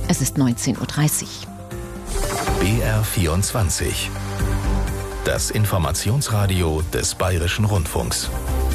Es ist 19:30 Uhr. BR24. Das Informationsradio des Bayerischen Rundfunks.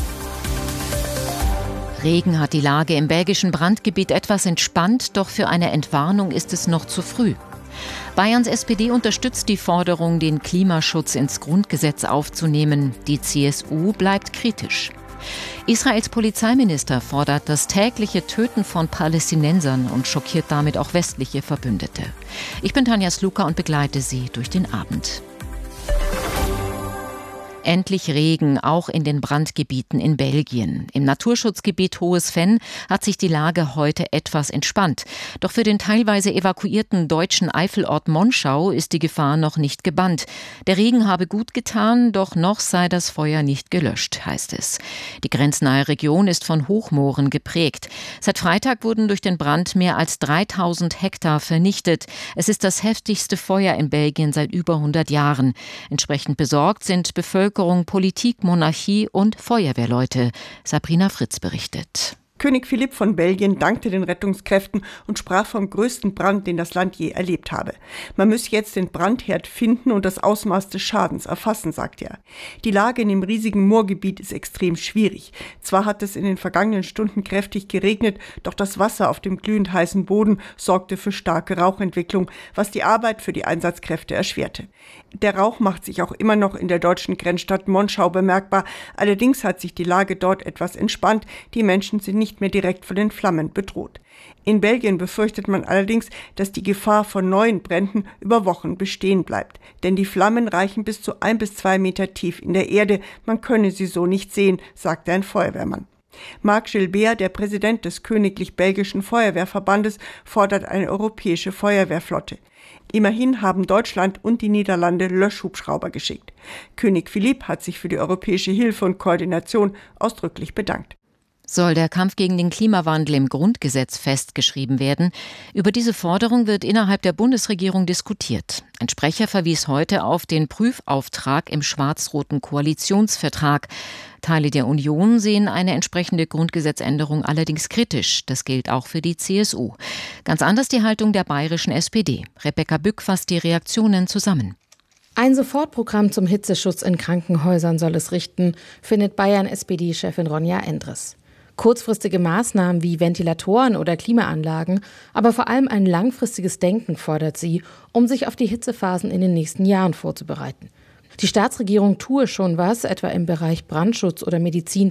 Regen hat die Lage im belgischen Brandgebiet etwas entspannt, doch für eine Entwarnung ist es noch zu früh. Bayerns SPD unterstützt die Forderung, den Klimaschutz ins Grundgesetz aufzunehmen. Die CSU bleibt kritisch. Israels Polizeiminister fordert das tägliche Töten von Palästinensern und schockiert damit auch westliche Verbündete. Ich bin Tanja Sluka und begleite Sie durch den Abend. Endlich Regen, auch in den Brandgebieten in Belgien. Im Naturschutzgebiet Hohes Venn hat sich die Lage heute etwas entspannt. Doch für den teilweise evakuierten deutschen Eifelort Monschau ist die Gefahr noch nicht gebannt. Der Regen habe gut getan, doch noch sei das Feuer nicht gelöscht, heißt es. Die grenznahe Region ist von Hochmooren geprägt. Seit Freitag wurden durch den Brand mehr als 3000 Hektar vernichtet. Es ist das heftigste Feuer in Belgien seit über 100 Jahren. Entsprechend besorgt sind Bevölkerung, Politik, Monarchie und Feuerwehrleute. Sabrina Fritz berichtet. König Philipp von Belgien dankte den Rettungskräften und sprach vom größten Brand, den das Land je erlebt habe. Man müsse jetzt den Brandherd finden und das Ausmaß des Schadens erfassen, sagt er. Die Lage in dem riesigen Moorgebiet ist extrem schwierig. Zwar hat es in den vergangenen Stunden kräftig geregnet, doch das Wasser auf dem glühend heißen Boden sorgte für starke Rauchentwicklung, was die Arbeit für die Einsatzkräfte erschwerte. Der Rauch macht sich auch immer noch in der deutschen Grenzstadt Monschau bemerkbar. Allerdings hat sich die Lage dort etwas entspannt. Die Menschen sind nicht mehr direkt von den Flammen bedroht. In Belgien befürchtet man allerdings, dass die Gefahr von neuen Bränden über Wochen bestehen bleibt. Denn die Flammen reichen bis zu 1 bis 2 Meter tief in der Erde. Man könne sie so nicht sehen, sagte ein Feuerwehrmann. Marc Gilbert, der Präsident des Königlich-Belgischen Feuerwehrverbandes, fordert eine europäische Feuerwehrflotte. Immerhin haben Deutschland und die Niederlande Löschhubschrauber geschickt. König Philipp hat sich für die europäische Hilfe und Koordination ausdrücklich bedankt. Soll der Kampf gegen den Klimawandel im Grundgesetz festgeschrieben werden? Über diese Forderung wird innerhalb der Bundesregierung diskutiert. Ein Sprecher verwies heute auf den Prüfauftrag im schwarz-roten Koalitionsvertrag. Teile der Union sehen eine entsprechende Grundgesetzänderung allerdings kritisch. Das gilt auch für die CSU. Ganz anders die Haltung der bayerischen SPD. Rebecca Bück fasst die Reaktionen zusammen. Ein Sofortprogramm zum Hitzeschutz in Krankenhäusern soll es richten, findet Bayern-SPD-Chefin Ronja Endres. Kurzfristige Maßnahmen wie Ventilatoren oder Klimaanlagen, aber vor allem ein langfristiges Denken fordert sie, um sich auf die Hitzephasen in den nächsten Jahren vorzubereiten. Die Staatsregierung tue schon was, etwa im Bereich Brandschutz oder Medizin